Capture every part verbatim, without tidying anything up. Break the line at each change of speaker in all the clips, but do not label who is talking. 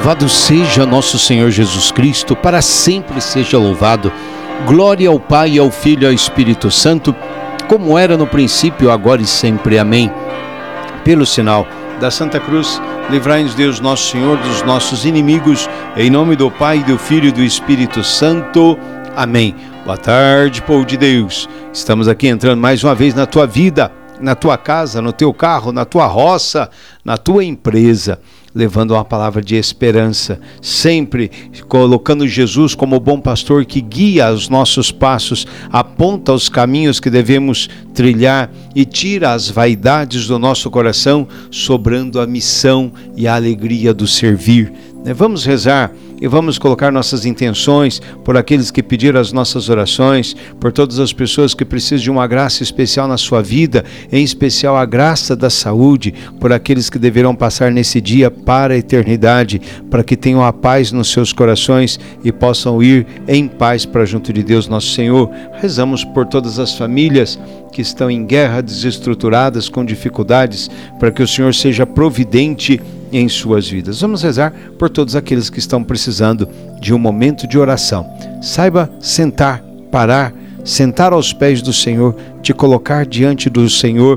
Louvado seja nosso Senhor Jesus Cristo, para sempre seja louvado. Glória ao Pai, ao Filho e ao Espírito Santo, como era no princípio, agora e sempre. Amém. Pelo sinal da Santa Cruz, livrai-nos Deus nosso Senhor dos nossos inimigos, em nome do Pai, do Filho e do Espírito Santo. Amém. Boa tarde, povo de Deus. Estamos aqui entrando mais uma vez na tua vida, na tua casa, no teu carro, na tua roça, na tua empresa, levando uma palavra de esperança, sempre colocando Jesus como o bom pastor que guia os nossos passos, aponta os caminhos que devemos trilhar e tira as vaidades do nosso coração, sobrando a missão e a alegria do servir. Vamos rezar e vamos colocar nossas intenções por aqueles que pediram as nossas orações, por todas as pessoas que precisam de uma graça especial na sua vida, em especial a graça da saúde, por aqueles que deverão passar nesse dia para a eternidade, para que tenham a paz nos seus corações e possam ir em paz para junto de Deus nosso Senhor. Rezamos por todas as famílias que estão em guerra, desestruturadas, com dificuldades, para que o Senhor seja providente em suas vidas. Vamos rezar por todos aqueles que estão precisando de um momento de oração. Saiba sentar, parar, sentar aos pés do Senhor, te colocar diante do Senhor,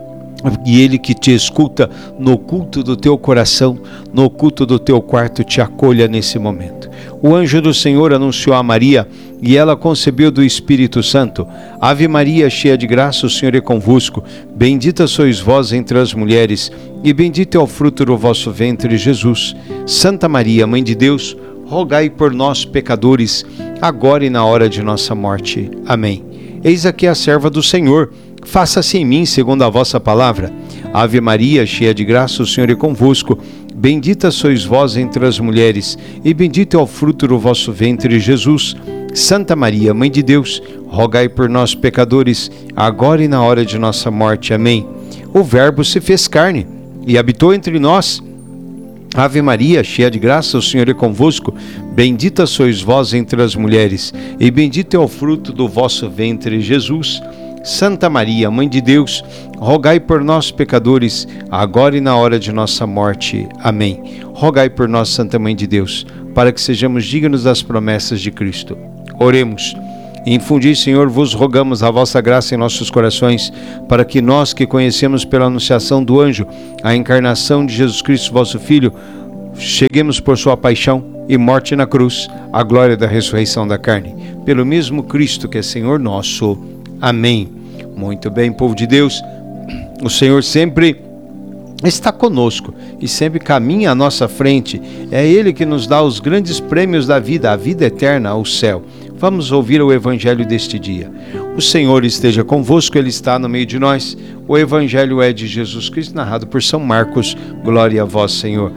e Ele que te escuta no oculto do teu coração, no oculto do teu quarto, te acolha nesse momento. O anjo do Senhor anunciou a Maria, e ela concebeu do Espírito Santo. Ave Maria, cheia de graça, o Senhor é convosco. Bendita sois vós entre as mulheres, e bendito é o fruto do vosso ventre, Jesus. Santa Maria, Mãe de Deus, rogai por nós, pecadores, agora e na hora de nossa morte. Amém. Eis aqui a serva do Senhor. Faça-se em mim segundo a vossa palavra. Ave Maria, cheia de graça, o Senhor é convosco. Bendita sois vós entre as mulheres, e bendito é o fruto do vosso ventre, Jesus. Santa Maria, Mãe de Deus, rogai por nós, pecadores, agora e na hora de nossa morte. Amém. O Verbo se fez carne e habitou entre nós. Ave Maria, cheia de graça, o Senhor é convosco. Bendita sois vós entre as mulheres, e bendito é o fruto do vosso ventre, Jesus. Santa Maria, Mãe de Deus, rogai por nós, pecadores, agora e na hora de nossa morte. Amém. Rogai por nós, Santa Mãe de Deus, para que sejamos dignos das promessas de Cristo. Oremos. Infundi, Senhor, vos rogamos a vossa graça em nossos corações, para que nós que conhecemos pela anunciação do anjo a encarnação de Jesus Cristo, vosso Filho, cheguemos por sua paixão e morte na cruz, à glória da ressurreição da carne. Pelo mesmo Cristo que é Senhor nosso. Amém. Muito bem, povo de Deus, o Senhor sempre está conosco e sempre caminha à nossa frente. É Ele que nos dá os grandes prêmios da vida, a vida eterna, o céu. Vamos ouvir o Evangelho deste dia. O Senhor esteja convosco, Ele está no meio de nós. O Evangelho é de Jesus Cristo, narrado por São Marcos. Glória a vós, Senhor.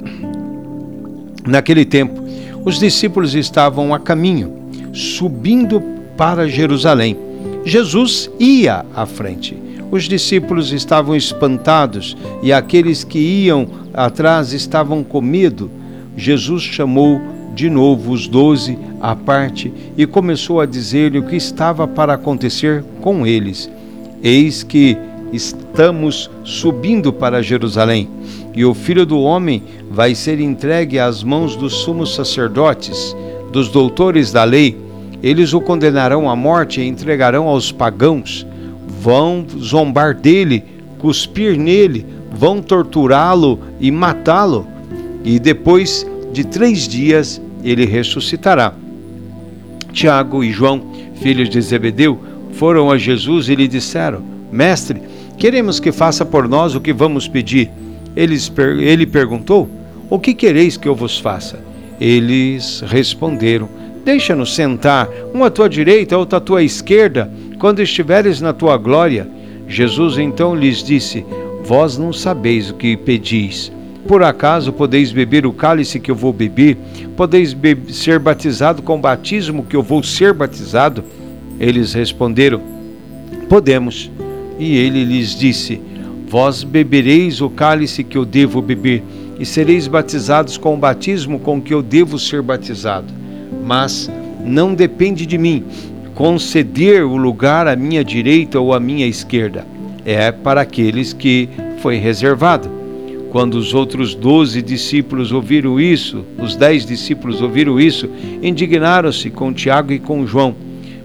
Naquele tempo, os discípulos estavam a caminho, subindo para Jerusalém. Jesus ia à frente. Os discípulos estavam espantados e aqueles que iam atrás estavam com medo. Jesus chamou de novo os doze à parte e começou a dizer-lhe o que estava para acontecer com eles. Eis que estamos subindo para Jerusalém, e o Filho do Homem vai ser entregue às mãos dos sumos sacerdotes, dos doutores da lei. Eles o condenarão à morte e entregarão aos pagãos. Vão zombar dele, cuspir nele, vão torturá-lo e matá-lo. E depois de três dias ele ressuscitará. Tiago e João, filhos de Zebedeu, foram a Jesus e lhe disseram: Mestre, queremos que faça por nós o que vamos pedir. Eles, ele perguntou: O que quereis que eu vos faça? Eles responderam: Deixa-nos sentar, um à tua direita, outro à tua esquerda, quando estiveres na tua glória. Jesus então lhes disse: Vós não sabeis o que pedis. Por acaso podeis beber o cálice que eu vou beber? Podeis be- ser batizado com o batismo que eu vou ser batizado? Eles responderam: Podemos. E ele lhes disse: Vós bebereis o cálice que eu devo beber, e sereis batizados com o batismo com que eu devo ser batizado. Mas não depende de mim conceder o lugar à minha direita ou à minha esquerda. É para aqueles que foi reservado. Quando os outros doze discípulos ouviram isso, os dez discípulos ouviram isso, indignaram-se com Tiago e com João.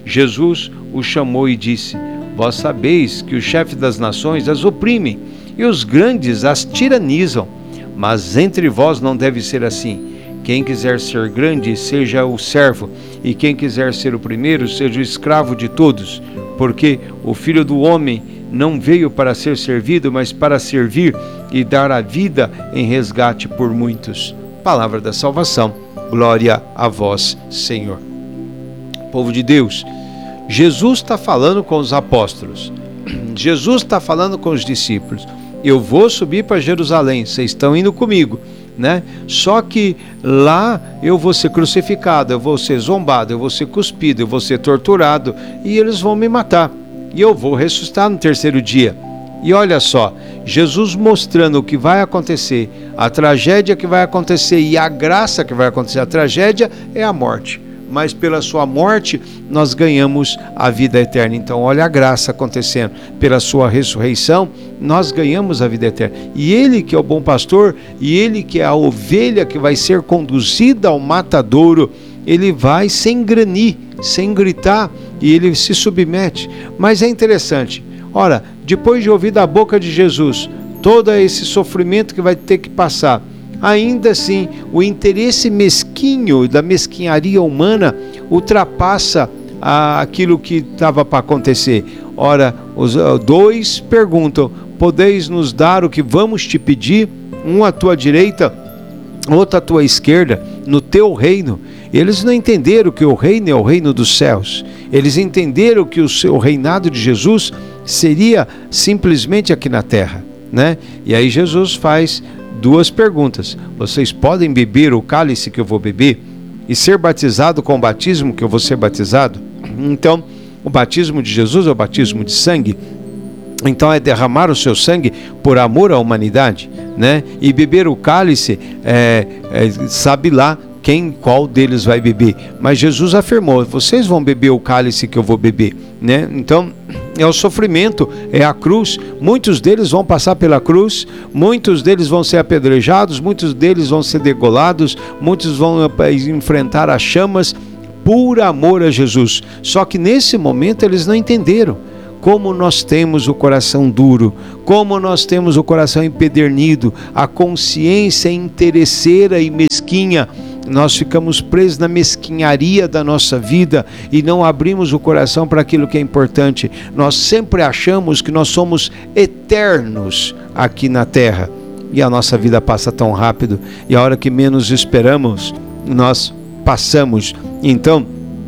Jesus os chamou e disse: vós sabeis que o chefe das nações as oprimem e os grandes as tiranizam, mas entre vós não deve ser assim. Quem quiser ser grande, seja o servo, e quem quiser ser o primeiro, seja o escravo de todos. Porque o Filho do Homem não veio para ser servido, mas para servir e dar a vida em resgate por muitos. Palavra da salvação. Glória a vós, Senhor. Povo de Deus, Jesus está falando com os apóstolos. Jesus está falando com os discípulos. Eu vou subir para Jerusalém, vocês estão indo comigo, né? Só que lá eu vou ser crucificado, eu vou ser zombado, eu vou ser cuspido, eu vou ser torturado e eles vão me matar. E eu vou ressuscitar no terceiro dia. E olha só, Jesus mostrando o que vai acontecer, a tragédia que vai acontecer e a graça que vai acontecer. A tragédia é a morte, mas pela sua morte nós ganhamos a vida eterna. Então olha a graça acontecendo, pela sua ressurreição nós ganhamos a vida eterna. E ele que é o bom pastor, e ele que é a ovelha que vai ser conduzida ao matadouro, ele vai sem granir, sem gritar, e ele se submete. Mas é interessante, ora, depois de ouvir da boca de Jesus todo esse sofrimento que vai ter que passar, ainda assim o interesse mesquinho da mesquinharia humana ultrapassa a, aquilo que estava para acontecer. Ora, os dois perguntam: podeis nos dar o que vamos te pedir, um à tua direita, outro à tua esquerda, no teu reino? Eles não entenderam que o reino é o reino dos céus. Eles entenderam que o, seu, o reinado de Jesus seria simplesmente aqui na terra, né? E aí Jesus faz duas perguntas: vocês podem beber o cálice que eu vou beber e ser batizado com o batismo que eu vou ser batizado? Então, o batismo de Jesus é o batismo de sangue. Então é derramar o seu sangue por amor à humanidade, né? E beber o cálice, é, é, sabe lá quem, qual deles vai beber. Mas Jesus afirmou: vocês vão beber o cálice que eu vou beber, né? Então é o sofrimento, é a cruz. Muitos deles vão passar pela cruz, muitos deles vão ser apedrejados, muitos deles vão ser degolados, muitos vão enfrentar as chamas por amor a Jesus. Só que nesse momento eles não entenderam. Como nós temos o coração duro, como nós temos o coração empedernido, a consciência interesseira e mesquinha. Nós ficamos presos na mesquinharia da nossa vida e não abrimos o coração para aquilo que é importante. Nós sempre achamos que nós somos eternos aqui na terra e a nossa vida passa tão rápido, e a hora que menos esperamos, nós passamos. Então,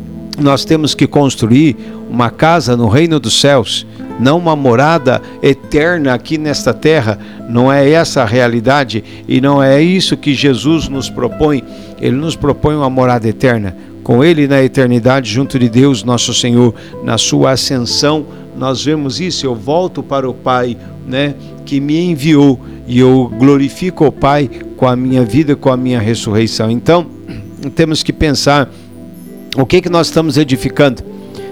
nós temos que construir uma casa no reino dos céus, não uma morada eterna aqui nesta terra. Não é essa a realidade e não é isso que Jesus nos propõe. Ele nos propõe uma morada eterna, com Ele na eternidade, junto de Deus nosso Senhor, na sua ascensão. Nós vemos isso: eu volto para o Pai, né, que me enviou, e eu glorifico o Pai com a minha vida, com a minha ressurreição. Então, temos que pensar o que, que nós estamos edificando.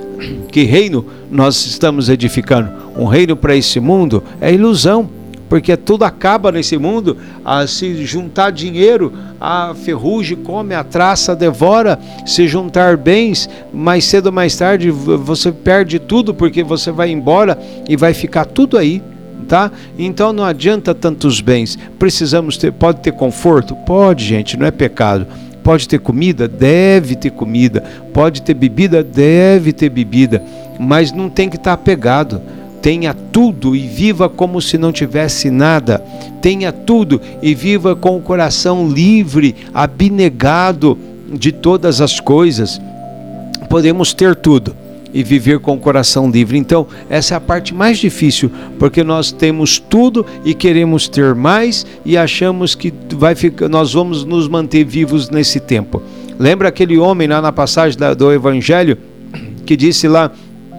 Que reino nós estamos edificando? Um reino para esse mundo é ilusão, porque tudo acaba nesse mundo. A se juntar dinheiro, a ferrugem come, a traça devora. Se juntar bens, mais cedo ou mais tarde você perde tudo, porque você vai embora e vai ficar tudo aí, tá? Então não adianta tantos bens. Precisamos ter, pode ter conforto? Pode, gente, não é pecado. Pode ter comida? Deve ter comida. Pode ter bebida? Deve ter bebida. Mas não tem que estar apegado. Tenha tudo e viva como se não tivesse nada. Tenha tudo e viva com o coração livre, abnegado de todas as coisas. Podemos ter tudo e viver com o coração livre. Então, essa é a parte mais difícil, porque nós temos tudo e queremos ter mais e achamos que vai ficar, nós vamos nos manter vivos nesse tempo. Lembra aquele homem lá na passagem do Evangelho que disse lá: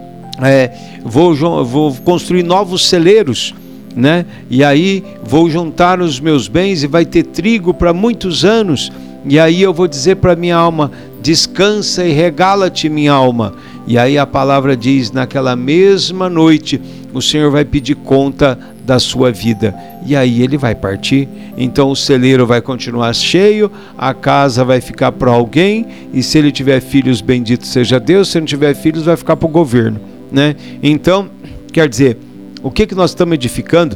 é, vou, vou construir novos celeiros, né? E aí vou juntar os meus bens e vai ter trigo para muitos anos. E aí eu vou dizer para minha alma: descansa e regala-te, minha alma. E aí a palavra diz: naquela mesma noite o Senhor vai pedir conta da sua vida, e aí ele vai partir. Então o celeiro vai continuar cheio, a casa vai ficar para alguém, e se ele tiver filhos, bendito seja Deus, se não tiver filhos, vai ficar para o governo, né? Então, quer dizer, o que, que nós estamos edificando?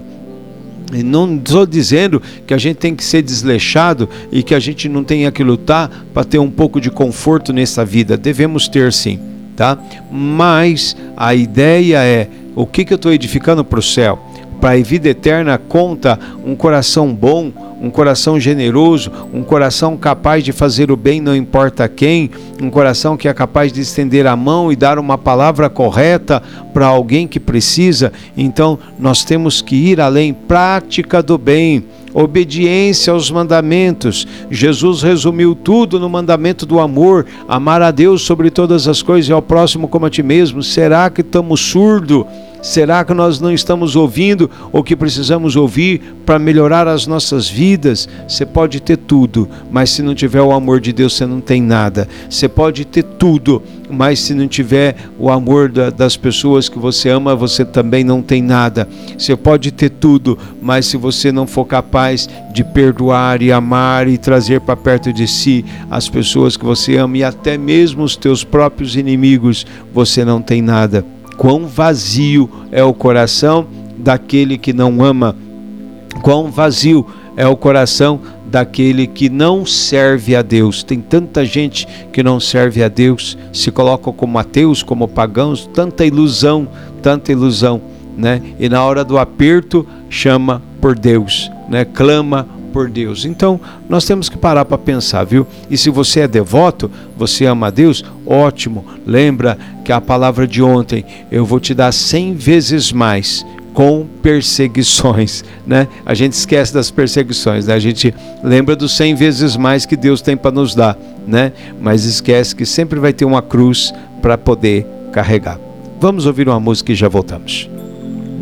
Não estou dizendo que a gente tem que ser desleixado e que a gente não tenha que lutar para ter um pouco de conforto nessa vida. Devemos ter sim, tá? Mas a ideia é, o que, que eu estou edificando para o céu? Para a vida eterna conta um coração bom, um coração generoso, um coração capaz de fazer o bem não importa quem, um coração que é capaz de estender a mão e dar uma palavra correta para alguém que precisa. Então nós temos que ir além, prática do bem, obediência aos mandamentos. Jesus resumiu tudo no mandamento do amor, amar a Deus sobre todas as coisas e ao próximo como a ti mesmo. Será que estamos surdos? Será que nós não estamos ouvindo o que precisamos ouvir para melhorar as nossas vidas? Você pode ter tudo, mas se não tiver o amor de Deus, você não tem nada. Você pode ter tudo, mas se não tiver o amor da, das pessoas que você ama, você também não tem nada. Você pode ter tudo, mas se você não for capaz de perdoar e amar e trazer para perto de si as pessoas que você ama e até mesmo os teus próprios inimigos, você não tem nada. Quão vazio é o coração daquele que não ama. Quão vazio é o coração daquele que não serve a Deus. Tem tanta gente que não serve a Deus, se colocam como ateus, como pagãos, tanta ilusão, tanta ilusão, né? E na hora do aperto chama por Deus, né? Clama por Deus. Então nós temos que parar para pensar, viu? E se você é devoto, você ama a Deus, ótimo. Lembra que a palavra de ontem, eu vou te dar cem vezes mais com perseguições, né? A gente esquece das perseguições, né? A gente lembra dos cem vezes mais que Deus tem para nos dar, né? Mas esquece que sempre vai ter uma cruz para poder carregar. Vamos ouvir uma música e já voltamos.